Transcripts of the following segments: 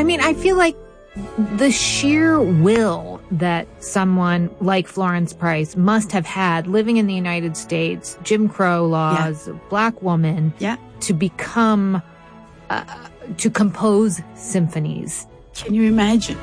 I mean, I feel like the sheer will that someone like Florence Price must have had living in the United States, Jim Crow laws, black woman, to become, to compose symphonies. Can you imagine?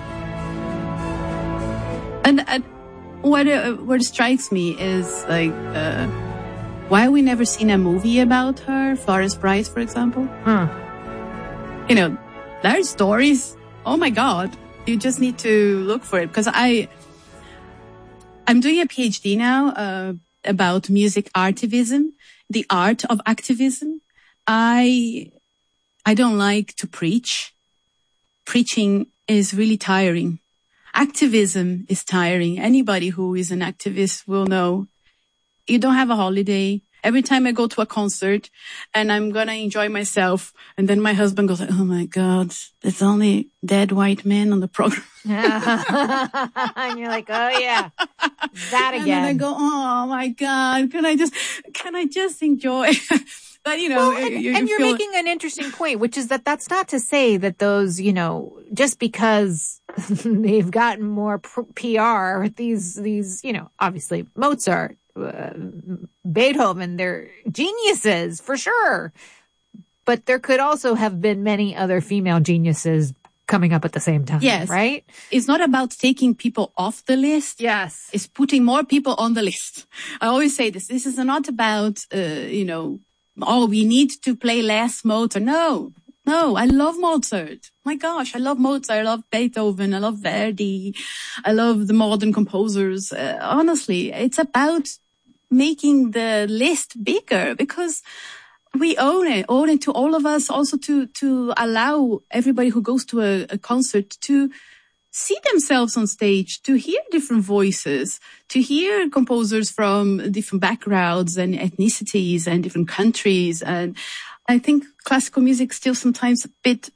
And what strikes me is like, why have we never seen a movie about her? Florence Price, for example. You know, there are stories. Oh my God. You just need to look for it. Because I'm doing a PhD now, about music artivism, the art of activism. I don't like to preach. Preaching is really tiring. Activism is tiring. Anybody who is an activist will know you don't have a holiday. Every time I go to a concert and I'm going to enjoy myself, and then my husband goes, oh my God, there's only dead white men on the program. And you're like, oh yeah, that again. And then I go, oh my God, can I just enjoy? But, you know, well, you're feel making an interesting point, which is that that's not to say that those, you know, just because they've gotten more PR, these, you know, obviously Mozart, Beethoven, they're geniuses for sure. But there could also have been many other female geniuses coming up at the same time. Yes. Right? It's not about taking people off the list. Yes. It's putting more people on the list. I always say this. This is not about, you know, oh, we need to play less Mozart. No, I love Mozart. My gosh, I love Mozart. I love Beethoven. I love Verdi. I love the modern composers. Honestly, it's about making the list bigger because we own it to all of us. Also to allow everybody who goes to a concert to see themselves on stage, to hear different voices, to hear composers from different backgrounds and ethnicities and different countries. And I think classical music still sometimes a bit,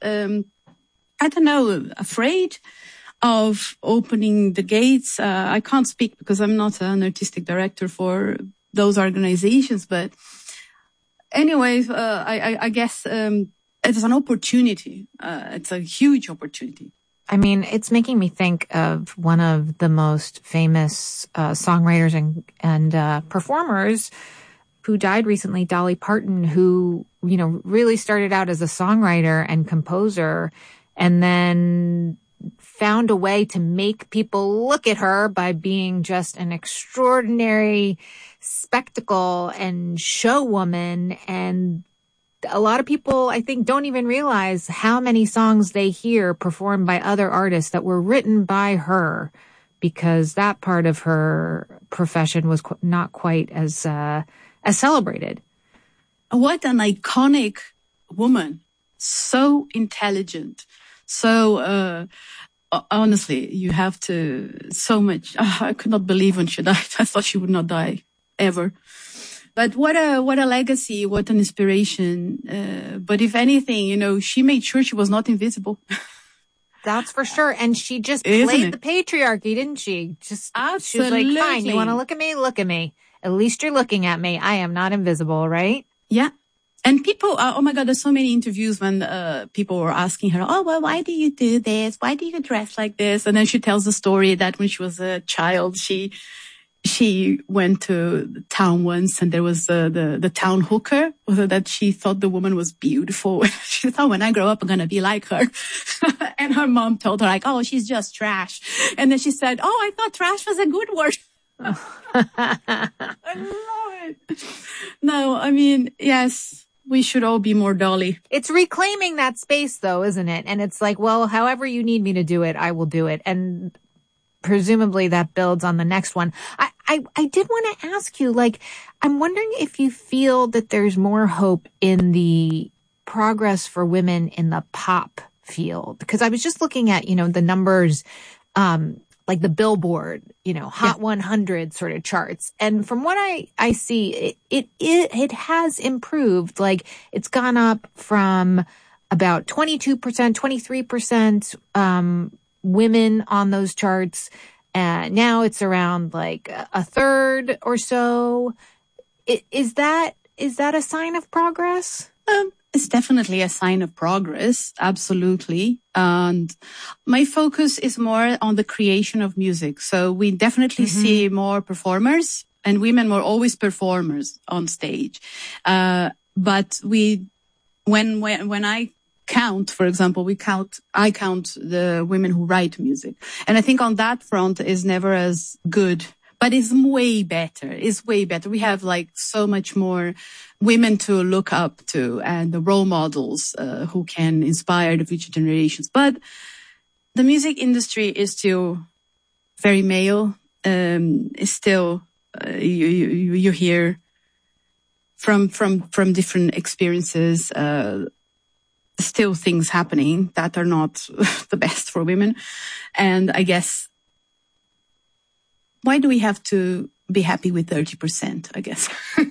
afraid of opening the gates. I can't speak because I'm not an artistic director for those organizations, but anyways, I guess, it's an opportunity. It's a huge opportunity. I mean, it's making me think of one of the most famous songwriters and performers who died recently, Dolly Parton, who, you know, really started out as a songwriter and composer and then found a way to make people look at her by being just an extraordinary spectacle and showwoman. And a lot of people, I think, don't even realize how many songs they hear performed by other artists that were written by her, because that part of her profession was not quite as celebrated. What an iconic woman. So intelligent. So, honestly, you have to, so much. I could not believe when she died. I thought she would not die ever. But what a legacy, what an inspiration. But if anything, you know, she made sure she was not invisible. That's for sure. And she just played the patriarchy, didn't she? Absolutely. She was like, fine, you want to look at me? Look at me. At least you're looking at me. I am not invisible, right? Yeah. And people, oh my God, there's so many interviews when people were asking her, oh, well, why do you do this? Why do you dress like this? And then she tells the story that when she was a child, she went to the town once and there was the town hooker that she thought the woman was beautiful. She thought, when I grow up, I'm going to be like her. And her mom told her like, oh, she's just trash. And then she said, oh, I thought trash was a good word. I love it. No, I mean, yes, we should all be more Dolly. It's reclaiming that space though, isn't it? And it's like, well, however you need me to do it, I will do it. And presumably that builds on the next one. I did want to ask you, like, I'm wondering if you feel that there's more hope in the progress for women in the pop field. Because I was just looking at, you know, the numbers, like the Billboard, you know, Hot 100 sort of charts. And from what I see, it has improved. Like, it's gone up from about 22%, 23%, women on those charts. Now it's around like a third or so. Is that a sign of progress? It's definitely a sign of progress. Absolutely. And my focus is more on the creation of music. So we definitely see more performers, and women were always performers on stage. But when I count, for example, I count the women who write music. And I think on that front is never as good, but it's way better. It's way better. We have like so much more women to look up to, and the role models, who can inspire the future generations. But the music industry is still very male. It's still, you hear from different experiences, still things happening that are not the best for women. And I guess, why do we have to be happy with 30%, I guess?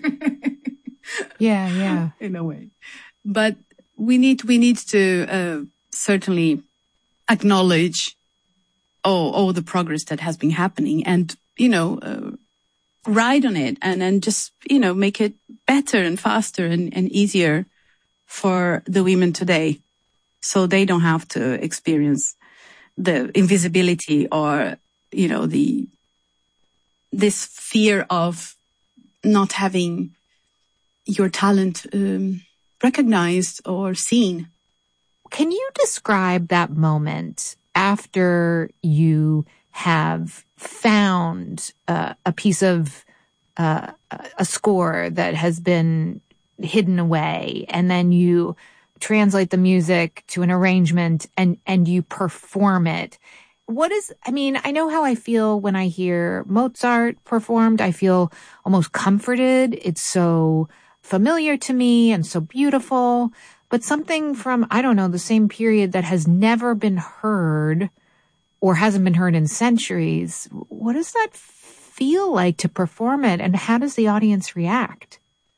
Yeah. In a way. But we need to certainly acknowledge all the progress that has been happening, and, ride on it, and just, make it better and faster and easier for the women today, so they don't have to experience the invisibility or, this fear of not having your talent recognized or seen. Can you describe that moment after you have found a piece of a score that has been hidden away, and then you translate the music to an arrangement and you perform it? I know how I feel when I hear Mozart performed. I feel almost comforted. It's so familiar to me and so beautiful. But something from, the same period that has never been heard or hasn't been heard in centuries, what does that feel like to perform it, and how does the audience react?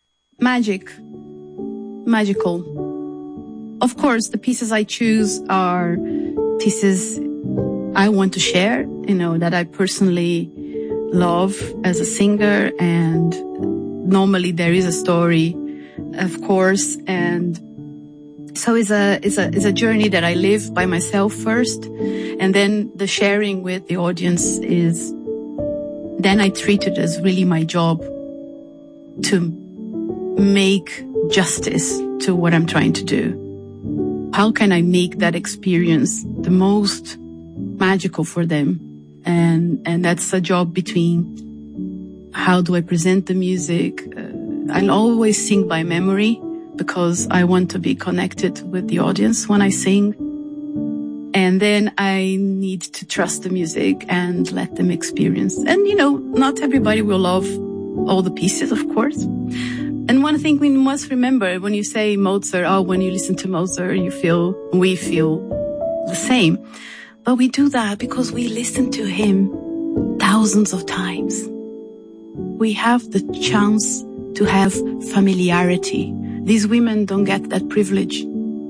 Magical. Of course, the pieces I choose are pieces I want to share, that I personally love as a singer. And normally there is a story, of course. And so it's a journey that I live by myself first. And then the sharing with the audience then I treat it as really my job to make justice to what I'm trying to do. How can I make that experience the most magical for them? And that's a job between how do I present the music? I'll always sing by memory because I want to be connected with the audience when I sing. And then I need to trust the music and let them experience. And, not everybody will love all the pieces, of course. And one thing we must remember when you say Mozart, when you listen to Mozart, we feel the same. But we do that because we listen to him thousands of times. We have the chance to have familiarity. These women don't get that privilege.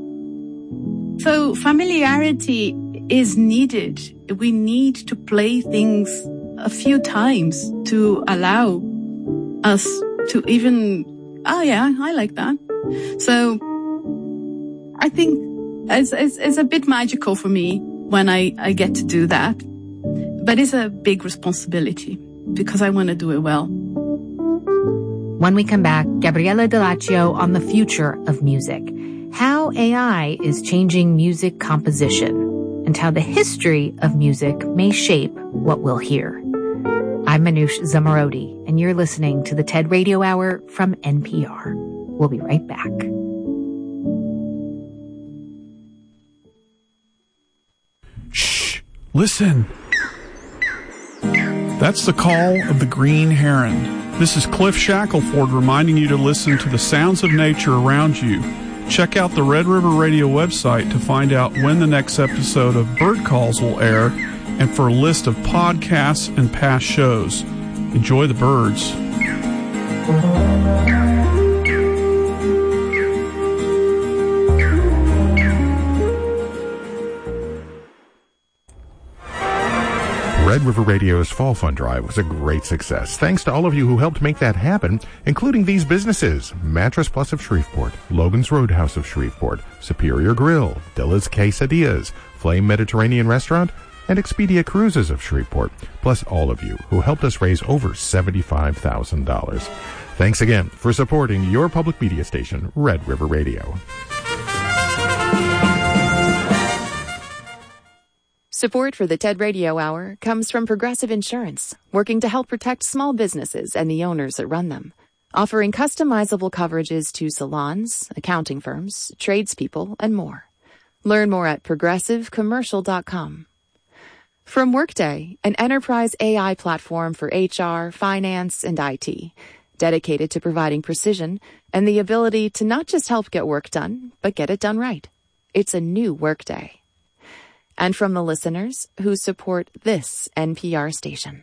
So familiarity is needed. We need to play things a few times to allow us to even, I like that. So I think it's a bit magical for me when I get to do that. But it's a big responsibility because I want to do it well. When we come back, Gabriele Dell'Accio on the future of music, how AI is changing music composition, and how the history of music may shape what we'll hear. I'm Manoush Zomorodi, and you're listening to the TED Radio Hour from NPR. We'll be right back. Shh! Listen! That's the call of the green heron. This is Cliff Shackelford reminding you to listen to the sounds of nature around you. Check out the Red River Radio website to find out when the next episode of Bird Calls will air, and for a list of podcasts and past shows. Enjoy the birds. Red River Radio's Fall Fund Drive was a great success. Thanks to all of you who helped make that happen, including these businesses: Mattress Plus of Shreveport, Logan's Roadhouse of Shreveport, Superior Grill, Dilla's Quesadillas, Flame Mediterranean Restaurant, and Expedia Cruises of Shreveport, plus all of you who helped us raise over $75,000. Thanks again for supporting your public media station, Red River Radio. Support for the TED Radio Hour comes from Progressive Insurance, working to help protect small businesses and the owners that run them, offering customizable coverages to salons, accounting firms, tradespeople, and more. Learn more at progressivecommercial.com. From Workday, an enterprise AI platform for HR, finance, and IT, dedicated to providing precision and the ability to not just help get work done, but get it done right. It's a new Workday. And from the listeners who support this NPR station.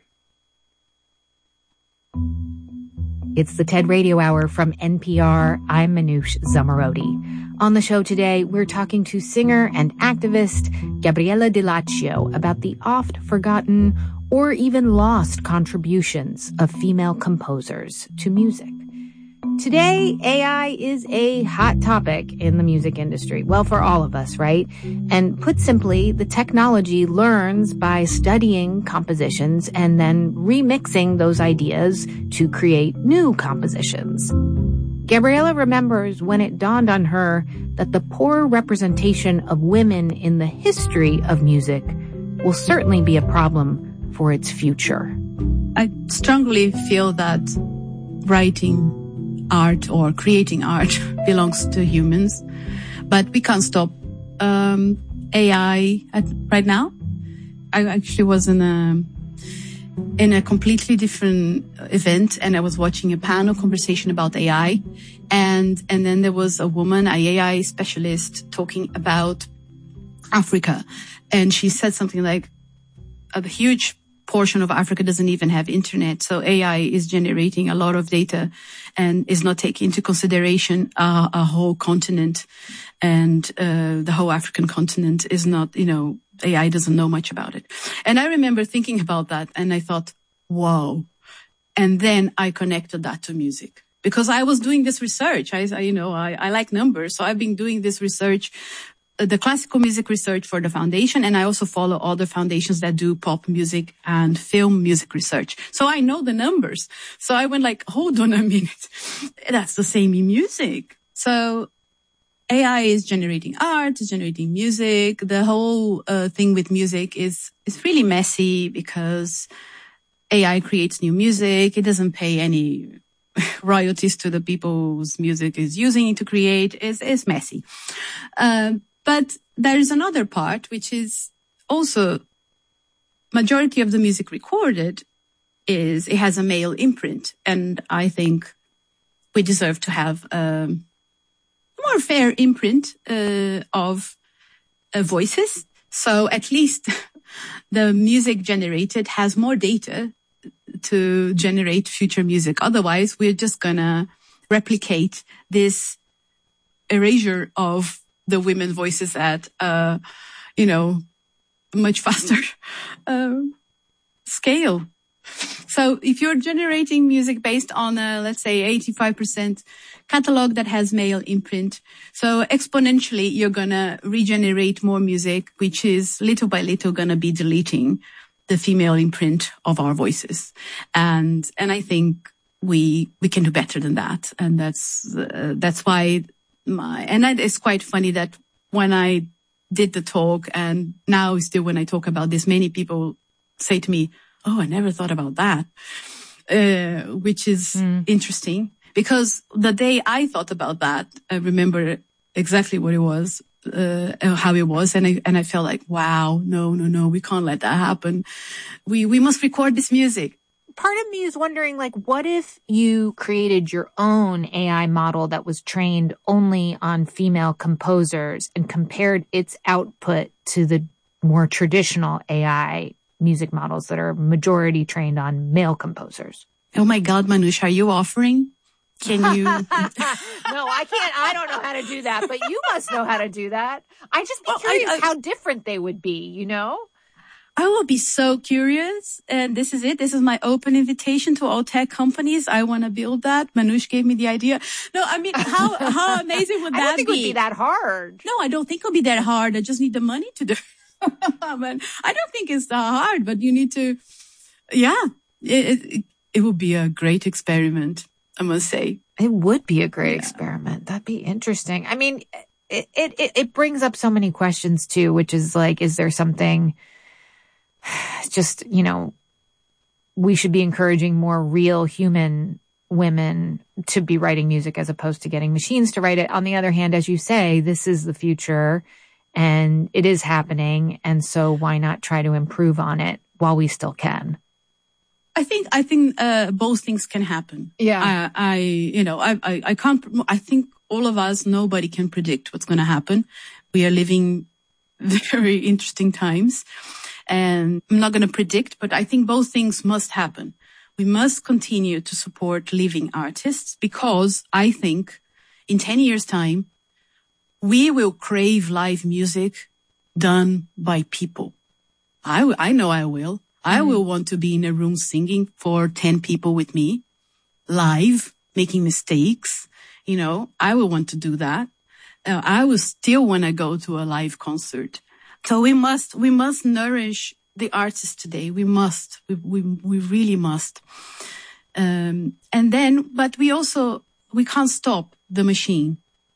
It's the TED Radio Hour from NPR. I'm Manoush Zomorodi. On the show today, we're talking to singer and activist Gabriela Di Laccio about the oft-forgotten or even lost contributions of female composers to music. Today, AI is a hot topic in the music industry. Well, for all of us, right? And put simply, the technology learns by studying compositions and then remixing those ideas to create new compositions. Gabriela remembers when it dawned on her that the poor representation of women in the history of music will certainly be a problem for its future. I strongly feel that writing art or creating art belongs to humans, but we can't stop AI right now. I actually was in a completely different event, and I was watching a panel conversation about AI, and then there was a woman, an AI specialist, talking about Africa, and she said something like a huge portion of Africa doesn't even have internet. So AI is generating a lot of data and is not taking into consideration a whole continent. And the whole African continent is not, AI doesn't know much about it. And I remember thinking about that and I thought, whoa. And then I connected that to music because I was doing this research. I like numbers. So I've been doing this research, the classical music research for the foundation, and I also follow other foundations that do pop music and film music research. So I know the numbers. So I went like, hold on a minute. That's the same in music. So AI is generating art, is generating music. The whole thing with music is really messy because AI creates new music. It doesn't pay any royalties to the people whose music is using to create. It's messy. But there is another part, which is also majority of the music recorded it has a male imprint. And I think we deserve to have a more fair imprint of voices. So at least the music generated has more data to generate future music. Otherwise, we're just going to replicate this erasure of the women voices at, much faster scale. So if you're generating music based on let's say 85% catalog that has male imprint, so exponentially you're going to regenerate more music, which is little by little going to be deleting the female imprint of our voices. And I think we can do better than that. And that's why and it's quite funny that when I did the talk and now still when I talk about this, many people say to me, oh, I never thought about that, which is interesting because the day I thought about that, I remember exactly what it was, how it was. And I felt like, wow, no, we can't let that happen. We must record this music. Part of me is wondering, what if you created your own AI model that was trained only on female composers and compared its output to the more traditional AI music models that are majority trained on male composers? Oh my God, Manoush, are you offering? Can you? No, I can't. I don't know how to do that, but you must know how to do that. I just be curious how different they would be, I will be so curious. And this is it. This is my open invitation to all tech companies. I want to build that. Manoush gave me the idea. No, I mean, how amazing would that be? I don't think it would be that hard. No, I don't think it'll be that hard. I just need the money to do it. But I don't think it's that hard, but you need to, it would be a great experiment, I must say. It would be a great experiment. That'd be interesting. I mean, it brings up so many questions too, which is like, is there something just, we should be encouraging more real human women to be writing music as opposed to getting machines to write it. On the other hand, as you say, this is the future and it is happening. And so why not try to improve on it while we still can? I think both things can happen. Yeah. I can't, I think all of us, nobody can predict what's going to happen. We are living very interesting times. And I'm not going to predict, but I think both things must happen. We must continue to support living artists because I think in 10 years' time, we will crave live music done by people. I know I will. I will want to be in a room singing for 10 people with me, live, making mistakes. I will want to do that. I will still want to go to a live concert. So we must nourish the artists today. We must. We really must. But we can't stop the machine.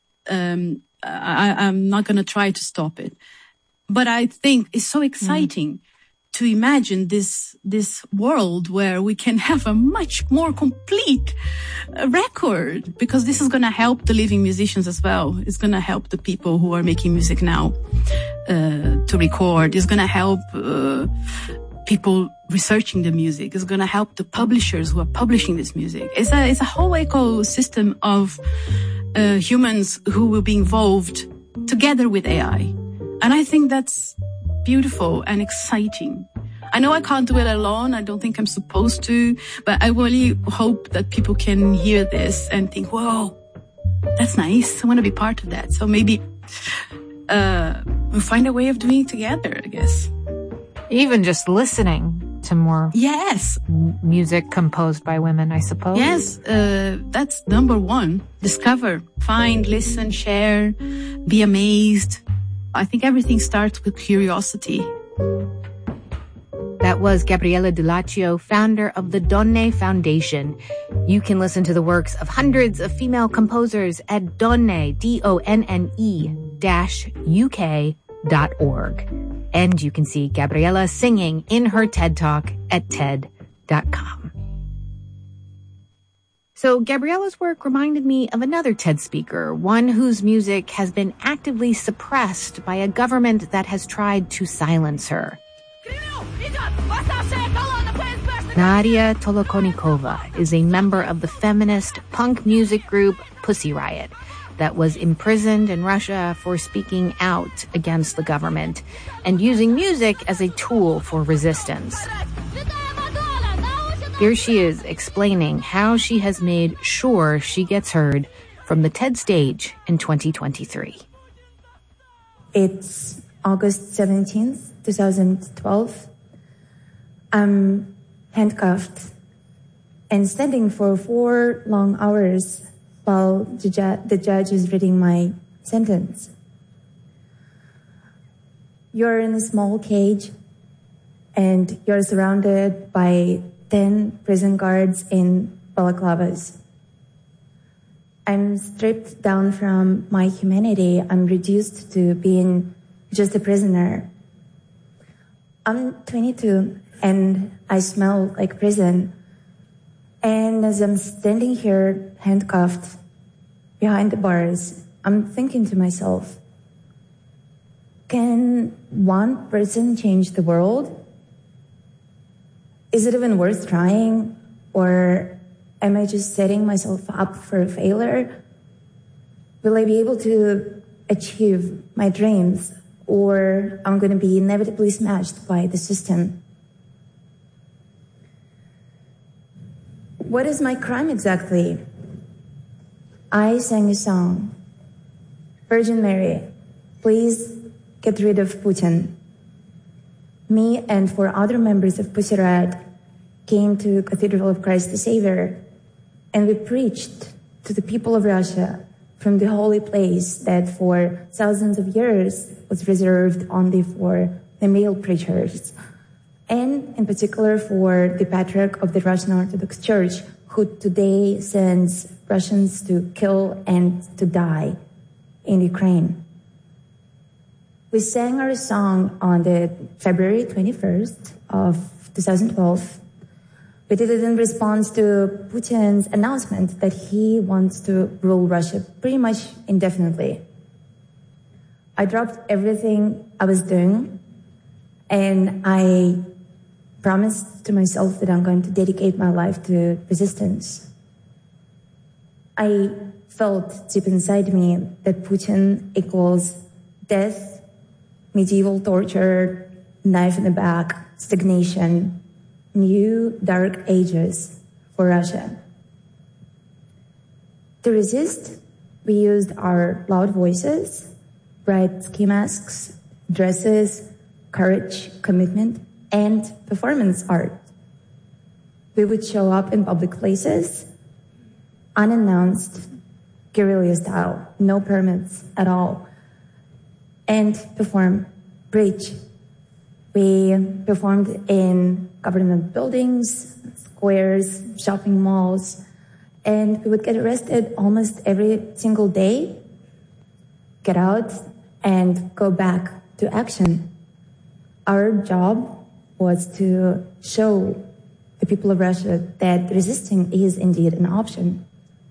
I'm not going to try to stop it. But I think it's so exciting to imagine this world where we can have a much more complete record, because this is going to help the living musicians as well. It's going to help the people who are making music now to record. It's going to help people researching the music. It's going to help the publishers who are publishing this music. It's a whole ecosystem of humans who will be involved together with AI. And I think that's beautiful and exciting. I know I can't do it alone. I don't think I'm supposed to, but I really hope that people can hear this and think, whoa, that's nice. I want to be part of that. So maybe we'll find a way of doing it together, I guess. Even just listening to more music composed by women, I suppose. Yes, that's number one. Discover, find, listen, share, be amazed. I think everything starts with curiosity. That was Gabriella Dell'Accio, founder of the Donne Foundation. You can listen to the works of hundreds of female composers at Donne, DONNE-UK.org. And you can see Gabriella singing in her TED Talk at TED.com. So Gabriella's work reminded me of another TED speaker, one whose music has been actively suppressed by a government that has tried to silence her. Nadia Tolokonikova is a member of the feminist punk music group Pussy Riot that was imprisoned in Russia for speaking out against the government and using music as a tool for resistance. Here she is explaining how she has made sure she gets heard from the TED stage in 2023. It's August 17th, 2012. I'm handcuffed and standing for 4 long hours while the judge is reading my sentence. You're in a small cage and you're surrounded by 10 prison guards in balaclavas. I'm stripped down from my humanity. I'm reduced to being just a prisoner. I'm 22 and I smell like prison. And as I'm standing here handcuffed behind the bars, I'm thinking to myself, can one person change the world? Is it even worth trying? Or am I just setting myself up for a failure? Will I be able to achieve my dreams? Or I'm going to be inevitably smashed by the system? What is my crime exactly? I sang a song. Virgin Mary, please get rid of Putin. Me and 4 other members of Pussy Riot came to Cathedral of Christ the Savior, and we preached to the people of Russia from the holy place that for thousands of years was reserved only for the male preachers, and in particular for the Patriarch of the Russian Orthodox Church, who today sends Russians to kill and to die in Ukraine. We sang our song on the February 21st of 2012. We did it in response to Putin's announcement that he wants to rule Russia pretty much indefinitely. I dropped everything I was doing, and I promised to myself that I'm going to dedicate my life to resistance. I felt deep inside me that Putin equals death, medieval torture, knife in the back, stagnation, new dark ages for Russia. To resist, we used our loud voices, bright ski masks, dresses, courage, commitment, and performance art. We would show up in public places, unannounced, guerrilla style, no permits at all, and perform, preach. We performed in government buildings, squares, shopping malls, and we would get arrested almost every single day, get out, and go back to action. Our job was to show the people of Russia that resisting is indeed an option.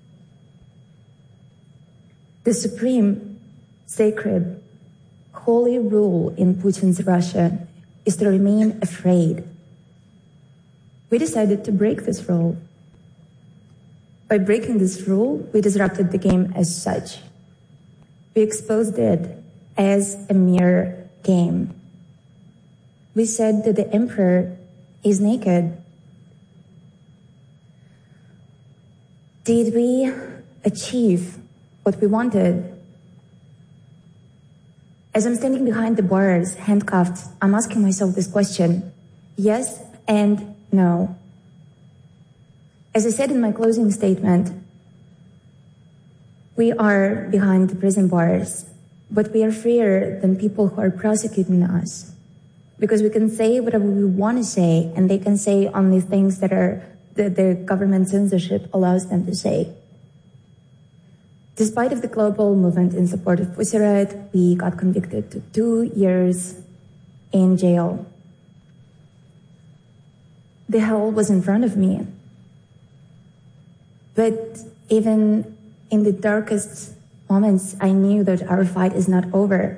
The supreme, sacred, holy rule in Putin's Russia is to remain afraid. We decided to break this rule. By breaking this rule, we disrupted the game as such. We exposed it as a mere game. We said that the emperor is naked. Did we achieve what we wanted? As I'm standing behind the bars, handcuffed, I'm asking myself this question: yes and no. As I said in my closing statement, we are behind the prison bars, but we are freer than people who are prosecuting us, because we can say whatever we want to say, and they can say only things that the government censorship allows them to say. Despite of the global movement in support of Pussy Riot, we got convicted to 2 years in jail. The hell was in front of me. But even in the darkest moments, I knew that our fight is not over.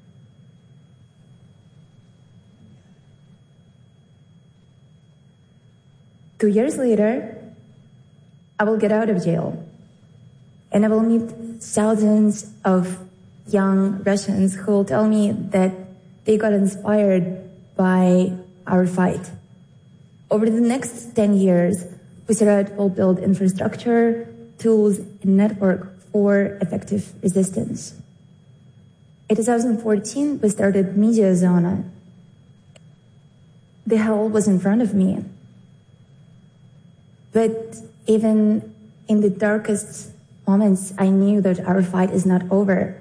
Two years later, I will get out of jail, and I will meet thousands of young Russians who will tell me that they got inspired by our fight. Over the next 10 years, Pussy Riot will build infrastructure, tools, and network for effective resistance. In 2014, we started Media Zona. The hell was in front of me. But even in the darkest moments, I knew that our fight is not over.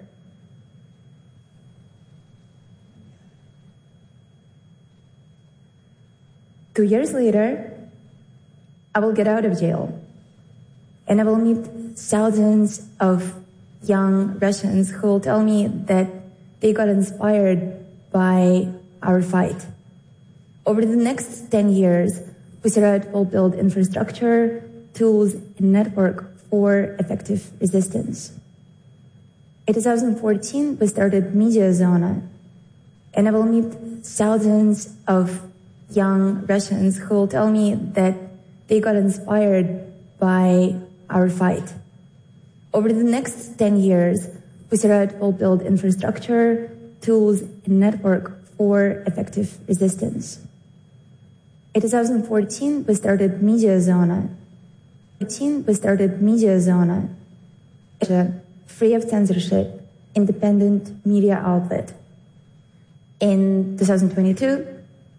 Two years later, I will get out of jail, and I will meet thousands of young Russians who will tell me that they got inspired by our fight. Over the next 10 years, Pussy Riot will build infrastructure, tools, and network for effective resistance. In 2014, we started Media Zona, and I will meet thousands of young Russians who will tell me that they got inspired by our fight. Over the next 10 years, Pussy Riot will build infrastructure, tools, and network for effective resistance. In 2014, we started Media Zona. We started Media Zona, a free of censorship, independent media outlet. In 2022,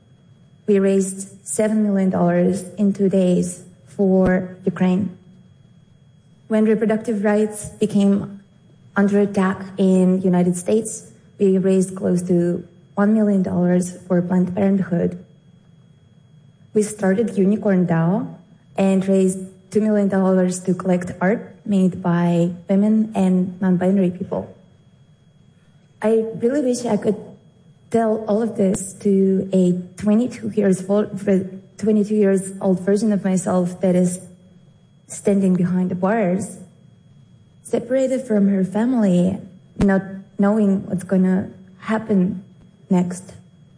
We raised $7 million in 2 days for Ukraine. When reproductive rights became under attack in the United States, we raised close to $1 million for Planned Parenthood. We started Unicorn DAO and raised $2 million to collect art made by women and non-binary people. I really wish I could tell all of this to a 22 years old version of myself that is standing behind the bars, separated from her family, not knowing what's going to happen next.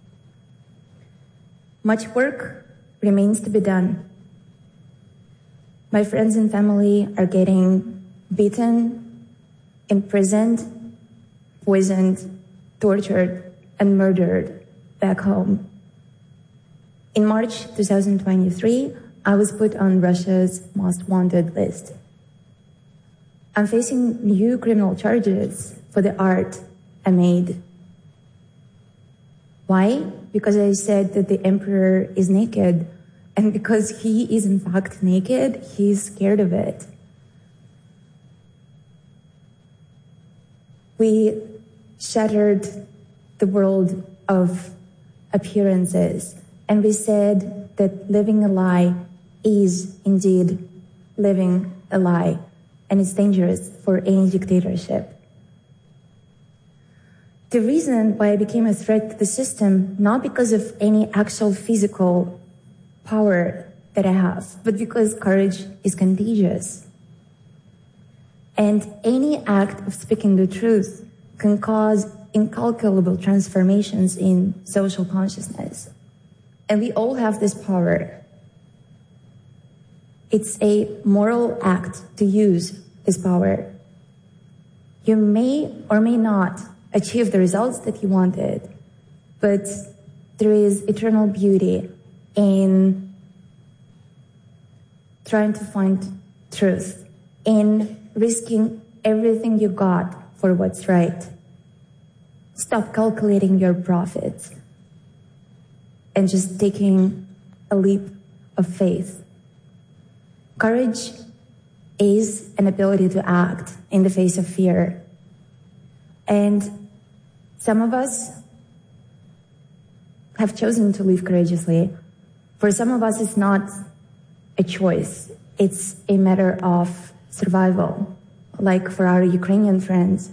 Much work remains to be done. My friends and family are getting beaten, imprisoned, poisoned, tortured, and murdered back home. In March 2023, I was put on Russia's most wanted list. I'm facing new criminal charges for the art I made. Why? Because I said that the emperor is naked, and because he is in fact naked, he's scared of it. We shattered the world of appearances, and we said that living a lie is indeed living a lie, and it's dangerous for any dictatorship. The reason why I became a threat to the system, not because of any actual physical power that I have, but because courage is contagious. And any act of speaking the truth can cause incalculable transformations in social consciousness. And we all have this power. It's a moral act to use this power. You may or may not achieve the results that you wanted, but there is eternal beauty in trying to find truth, in risking everything you got for what's right. Stop calculating your profits and just taking a leap of faith. Courage is an ability to act in the face of fear. And some of us have chosen to live courageously. For some of us, it's not a choice. It's a matter of survival, like for our Ukrainian friends.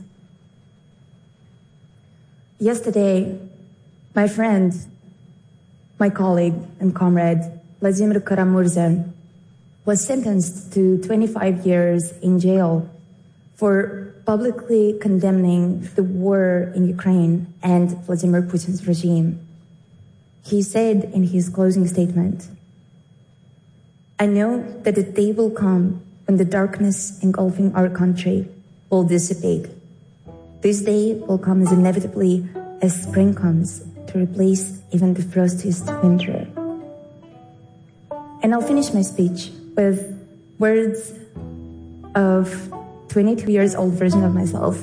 Yesterday, my friend, my colleague and comrade, Vladimir Kara-Murza, was sentenced to 25 years in jail for publicly condemning the war in Ukraine and Vladimir Putin's regime. He said in his closing statement, "I know that the day will come when the darkness engulfing our country will dissipate. This day will come as inevitably as spring comes to replace even the frostiest winter." And I'll finish my speech with words of 22 years old version of myself.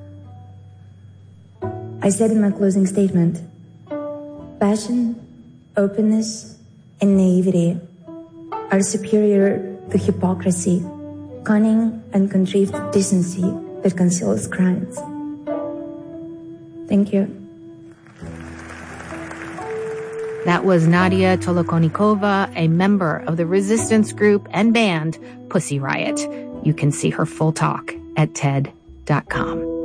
I said in my closing statement, "Passion, openness, and naivety are superior to hypocrisy, cunning, and contrived decency that conceals crimes." Thank you. That was Nadia Tolokonikova, a member of the resistance group and band Pussy Riot. You can see her full talk at TED.com.